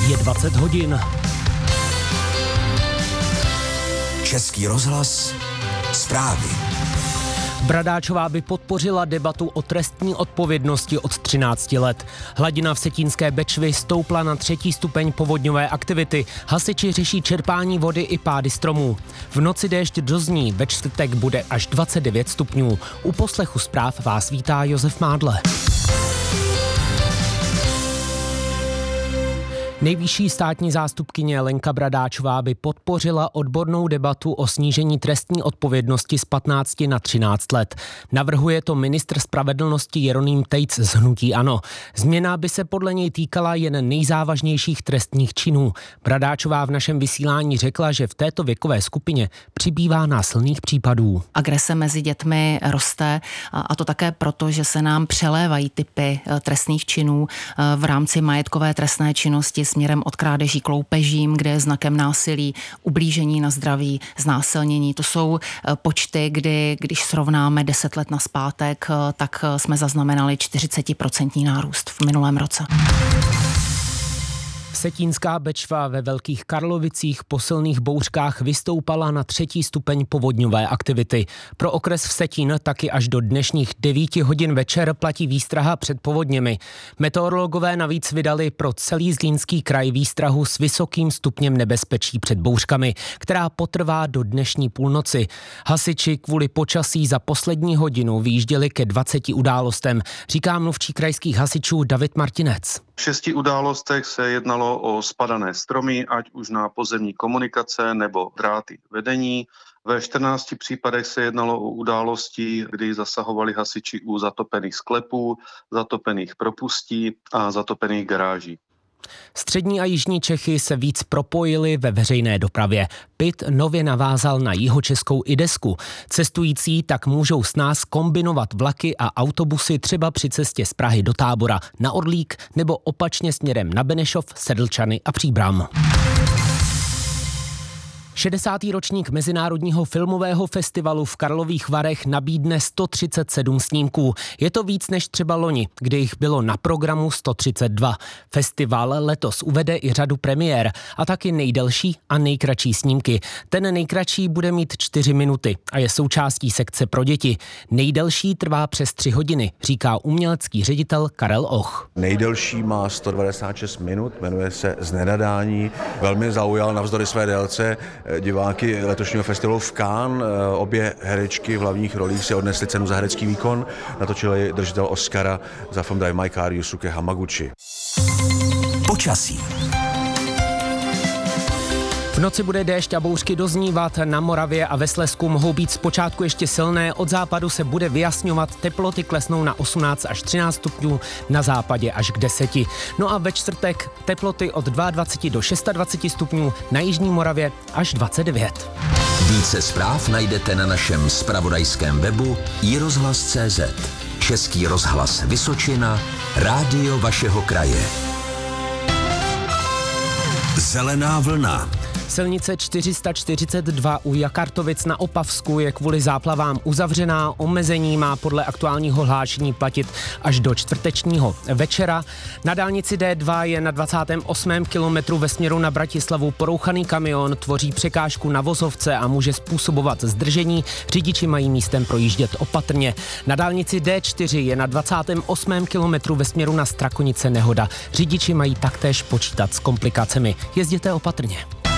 Je 20 hodin. Český rozhlas, zprávy. Bradáčová by podpořila debatu o trestní odpovědnosti od 13 let. Hladina v Vsetínské Bečvy stoupla na 3. stupeň povodňové aktivity. Hasiči řeší čerpání vody i pády stromů. V noci déšť dozní, ve čtvrtek bude až 29 stupňů. U poslechu zpráv vás vítá Josef Mádle. Nejvyšší státní zástupkyně Lenka Bradáčová by podpořila odbornou debatu o snížení trestní odpovědnosti z 15 na 13 let. Navrhuje to ministr spravedlnosti Jeroným Tejc z hnutí ANO. Změna by se podle něj týkala jen nejzávažnějších trestních činů. Bradáčová v našem vysílání řekla, že v této věkové skupině přibývá násilných případů. Agrese mezi dětmi roste a to také proto, že se nám přelévají typy trestných činů v rámci majetkové trestné činnosti směrem od krádeží k loupežím, kde je znakem násilí, ublížení na zdraví, znásilnění. To jsou počty, když srovnáme 10 let nazpátek, tak jsme zaznamenali 40% nárůst v minulém roce. Vsetínská Bečva ve Velkých Karlovicích po silných bouřkách vystoupala na 3. stupeň povodňové aktivity. Pro okres Vsetín taky až do dnešních 9 hodin večer platí výstraha před povodněmi. Meteorologové navíc vydali pro celý Zlínský kraj výstrahu s vysokým stupněm nebezpečí před bouřkami, která potrvá do dnešní půlnoci. Hasiči kvůli počasí za poslední hodinu vyjížděli ke 20 událostem, říká mluvčí krajských hasičů David Martinec. V 6 událostech se jednalo o spadané stromy, ať už na pozemní komunikace nebo dráty vedení. Ve 14 případech se jednalo o události, kdy zasahovali hasiči u zatopených sklepů, zatopených propustí a zatopených garáží. Střední a jižní Čechy se víc propojily ve veřejné dopravě. PIT nově navázal na jihočeskou IDESku. Cestující tak můžou snáz kombinovat vlaky a autobusy třeba při cestě z Prahy do Tábora na Orlík nebo opačně směrem na Benešov, Sedlčany a Příbram. 60. ročník Mezinárodního filmového festivalu v Karlových Varech nabídne 137 snímků. Je to víc než třeba loni, kdy jich bylo na programu 132. Festival letos uvede i řadu premiér a taky nejdelší a nejkratší snímky. Ten nejkratší bude mít 4 minuty a je součástí sekce pro děti. Nejdelší trvá přes 3 hodiny, říká umělecký ředitel Karel Och. Nejdelší má 196 minut, jmenuje se Znenadání. Velmi zaujal navzdory své délce diváky letošního festivalu v Cannes. Obě herečky v hlavních rolích si odnesly cenu za herecký výkon. Natočili držitel Oscara za film Drive My Car Yusuke Hamaguchi. Počasí. V noci bude déšť a bouřky doznívat, na Moravě a ve Slezsku mohou být zpočátku ještě silné, od západu se bude vyjasňovat, teploty klesnou na 18 až 13 stupňů, na západě až k 10. No a ve čtvrtek teploty od 22 do 26 stupňů, na jižní Moravě až 29. Více zpráv najdete na našem zpravodajském webu iRozhlas.cz. Český rozhlas Vysočina, rádio vašeho kraje. Zelená vlna. Silnice 442 u Jakartovic na Opavsku je kvůli záplavám uzavřená. Omezení má podle aktuálního hlášení platit až do čtvrtečního večera. Na dálnici D2 je na 28. kilometru ve směru na Bratislavu porouchaný kamion, tvoří překážku na vozovce a může způsobovat zdržení. Řidiči mají místem projíždět opatrně. Na dálnici D4 je na 28. kilometru ve směru na Strakonice nehoda. Řidiči mají taktéž počítat s komplikacemi. Jezděte opatrně.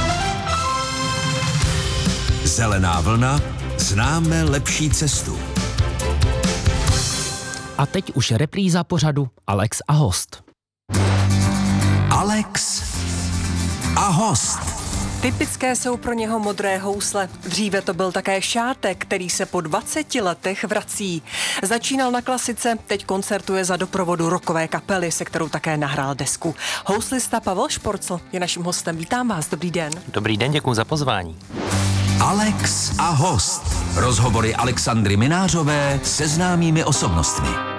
Zelená vlna, známe lepší cestu. A teď už repríza pořadu Alex a host. Alex a host. Typické jsou pro něho modré housle. Dříve to byl také šátek, který se po 20 letech vrací. Začínal na klasice, teď koncertuje za doprovodu rockové kapely, se kterou také nahrál desku. Houslista Pavel Šporcl je naším hostem. Vítám vás, dobrý den. Dobrý den, děkuji za pozvání. Alex a host. Rozhovory Alexandry Minářové se známými osobnostmi.